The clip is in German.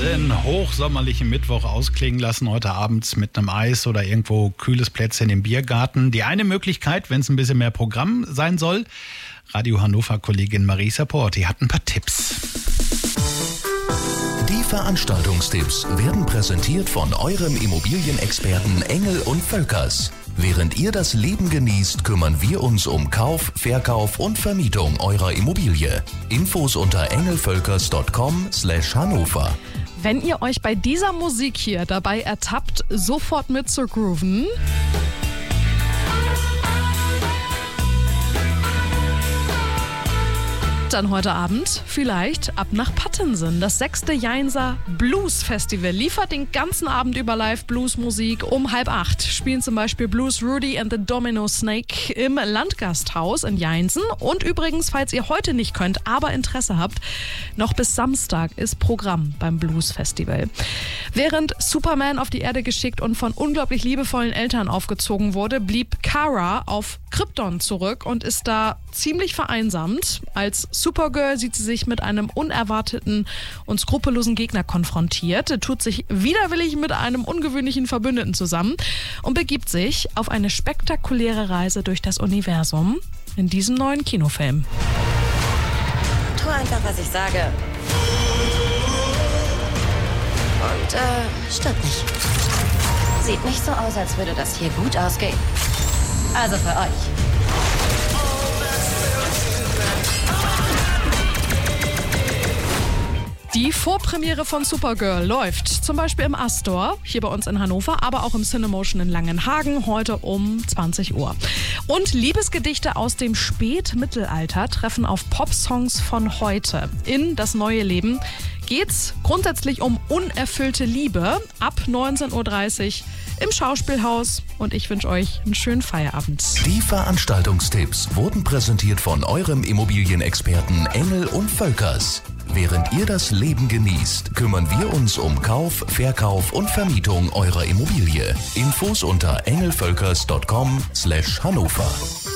Den hochsommerlichen Mittwoch ausklingen lassen, heute Abend mit einem Eis oder irgendwo kühles Plätzchen im Biergarten. Die eine Möglichkeit, wenn es ein bisschen mehr Programm sein soll. Radio Hannover-Kollegin Marisa Porti hat ein paar Tipps. Die Veranstaltungstipps werden präsentiert von eurem Immobilienexperten Engel und Völkers. Während ihr das Leben genießt, kümmern wir uns um Kauf, Verkauf und Vermietung eurer Immobilie. Infos unter engelvölkers.com/Hannover. Wenn ihr euch bei dieser Musik hier dabei ertappt, sofort mitzugrooven, dann heute Abend vielleicht ab nach Pattensen. Das 6. Jainser Blues Festival liefert den ganzen Abend über Live-Blues-Musik. Um 7:30 spielen zum Beispiel Blues Rudy and the Domino Snake im Landgasthaus in Jainsen. Und übrigens, falls ihr heute nicht könnt, aber Interesse habt, noch bis Samstag ist Programm beim Blues Festival. Während Superman auf die Erde geschickt und von unglaublich liebevollen Eltern aufgezogen wurde, blieb Kara auf Krypton zurück und ist da ziemlich vereinsamt. Als Supergirl sieht sie sich mit einem unerwarteten und skrupellosen Gegner konfrontiert, tut sich widerwillig mit einem ungewöhnlichen Verbündeten zusammen und begibt sich auf eine spektakuläre Reise durch das Universum in diesem neuen Kinofilm. Tu einfach, was ich sage. Und, stirb nicht. Sieht nicht so aus, als würde das hier gut ausgehen. Also für euch. Die Vorpremiere von Supergirl läuft zum Beispiel im Astor, hier bei uns in Hannover, aber auch im Cinemotion in Langenhagen, heute um 20 Uhr. Und Liebesgedichte aus dem Spätmittelalter treffen auf Popsongs von heute. In das neue Leben geht's grundsätzlich um unerfüllte Liebe ab 19:30 Uhr im Schauspielhaus. Und ich wünsche euch einen schönen Feierabend. Die Veranstaltungstipps wurden präsentiert von eurem Immobilienexperten Engel und Völkers. Während ihr das Leben genießt, kümmern wir uns um Kauf, Verkauf und Vermietung eurer Immobilie. Infos unter engelvölkers.com/Hannover.